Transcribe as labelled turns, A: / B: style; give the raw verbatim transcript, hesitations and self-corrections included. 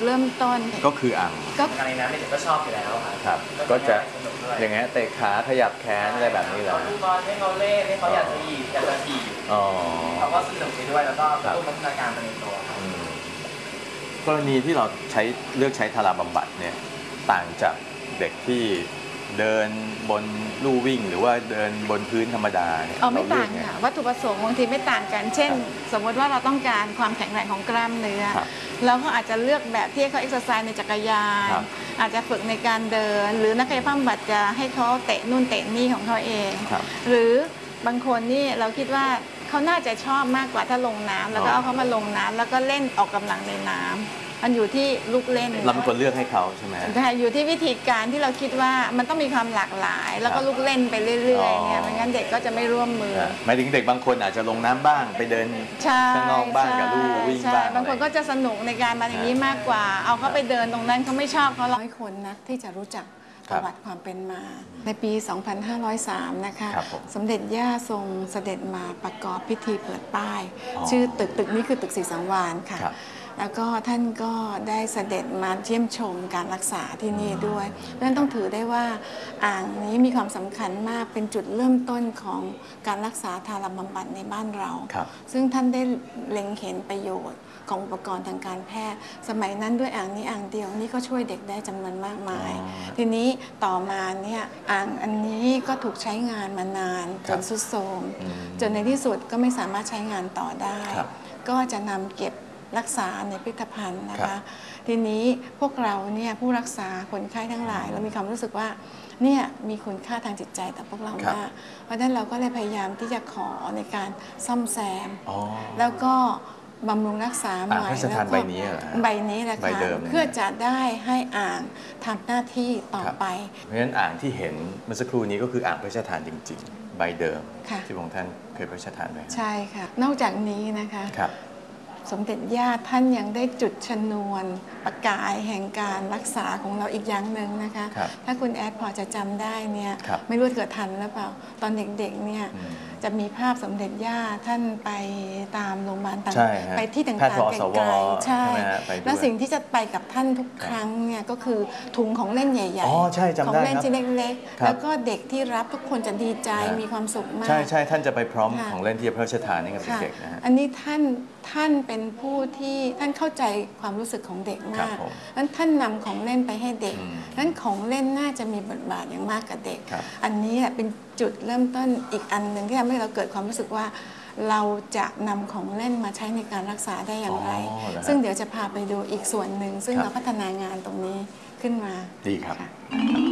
A: เริ่มต้น
B: ก็คืออ่าง
C: ก็การในน้ำเด็กก็ชอบอยู่แล้ว
B: ครับก็จะอย่างเงี้ยเตะขาขยับแขนอะไรแบบนี้เหรอ
C: ดูบอลให้เขาเล่นให้เขาอยากจะหยิบอยากจะถีบเขาก็สนุกไปด้วยแล้วก็กระตุ้นพัฒนาการไปในตัว
B: กรณีที่เราใช้เลือกใช้ทาราบำบัดเนี่ยต่างจากเด็กที่เดินบนลู่วิ่งหรือว่าเดินบนพื้นธรรมดาเนี่ย
A: อ๋อไม่ต่างค่ะวัตถุประสงค์บางทีไม่ต่างกันเช่นสมมติว่าเราต้องการความแข็งแรงของกล้ามเนื้อเราก็อาจจะเลือกแบบที่เขาเอ็กซ์ไซส์ในจักรยานอาจจะฝึกในการเดินหรือนักกายภาพบำบัดจะให้เขาเตะนู่นเตะนี่ของเขาเองหรือบางคนนี่เราคิดว่าเขาน่าจะชอบมากกว่าถ้าลงน้ำแล้วก็เอาเขามาลงน้ำแล้วก็เล่นออกกำลังในน้ำมันอยู่ที่ลูกเล่น
B: เราเป็นคนเลือกให้เขาใช่ไหม
A: ใช่อยู่ที่วิธีการที่เราคิดว่ามันต้องมีความหลากหลายแล้วก็ลูกเล่นไปเรื่อยๆเนี่ยไม่งั้นเด็กก็จะไม่ร่วมมือ
B: หมายถึงเด็กบางคนอาจจะลงน้ำบ้างไปเดินข้างนอกบ้างกับลูกวิ่งบ้าง
A: บางคนก็จะสนุกในการมาอย่างนี้มากกว่าเอาเขาไปเดินตรงนั้นเขาไม่ชอบเขาร้อยคนนะที่จะรู้จักประวัติความเป็นมาในปี สองพันห้าร้อยสาม นะคะสมเด็จย่าทรงเสด็จมาประกอบพิธีเปิดป้ายชื่อตึกตึกนี้คือตึกศรีสังวาลค่ะแล้วก็ท่านก็ได้เสด็จมาเยี่ยมชมการรักษาที่นี่ด้วยเพราะฉะนั้นต้องถือได้ว่าอ่างนี้มีความสำคัญมากเป็นจุดเริ่มต้นของการรักษาทาราบำบัดในบ้านเราซึ่งท่านได้เล็งเห็นประโยชน์ของอุปกรณ์ทางการแพทย์สมัยนั้นด้วยอ่างนี้อ่างเดียวนี่ก็ช่วยเด็กได้จำนวนมากมายทีนี้ต่อมาเนี่ยอ่างอันนี้ก็ถูกใช้งานมานานจนทรุดโทรมจนในที่สุดก็ไม่สามารถใช้งานต่อได้ก็จะนำเก็บรักษาในพิพิธภัณฑ์นะคะทีนี้พวกเราเนี่ยผู้รักษาคนไข้ทั้งหลายเรามีความรู้สึกว่าเนี่ยมีคุณค่าทางจิตใจต่อพวกเรามากเพราะฉะนั้นเราก็เลยพยายามที่จะขอในการซ่อมแซมแล้วก็บำรุงรักษาใหม่
B: แล้วก็ใบนี้
A: ใบนี้แหละค่ะเพื่อจะได้ให้อ่างทำหน้าที่ต่อไป
B: เพราะฉะนั้นอ่างที่เห็นเมื่อสักครู่นี้ก็คืออ่างพระราชทานจริงๆใบเดิมที่พระองค์ท่านเคยพระราชทานไว้
A: ใช่ค่ะนอกจากนี้นะคะสมเด็จย่าท่านยังได้จุดชนวนประกายแห่งการรักษาของเราอีกอย่างหนึ่งนะคะถ้าคุณแอดพอจะจำได้เนี่ยไม่รู้เกิดทันหรือเปล่าตอนเด็กๆเนี่ยจะมีภาพสมเด็จย่าท่านไปตามโรงพยาบาลต่างไปที่ต่างๆไกลๆใช่แล้วสิ่งที่จะไปกับท่านทุกครั้งเนี่ยก็คือถุงของเล่นใหญ่ๆของเล่นชิ้นเล็กๆแล้วก็เด็กที่รับทุกคนจะดีใจมีความสุขมาก
B: ใช่ใช่ท่านจะไปพร้อมของเล่นที่พระราชทานให้กับเด็กนะ
A: อันนี้ท่านท่านเป็นผู้ที่ท่านเข้าใจความรู้สึกของเด็กมากนั้นท่านนำของเล่นไปให้เด็กนั้นของเล่นน่าจะมีบทบาทอย่างมากกับเด็กอันนี้เป็นจุดเริ่มต้นอีกอันหนึ่งที่ทำให้เราเกิดความรู้สึกว่าเราจะนำของเล่นมาใช้ในการรักษาได้อย่างไรซึ่งเดี๋ยวจะพาไปดูอีกส่วนหนึ่งซึ่งเราพัฒนางานตรงนี้ขึ้นมา
B: ดีครับ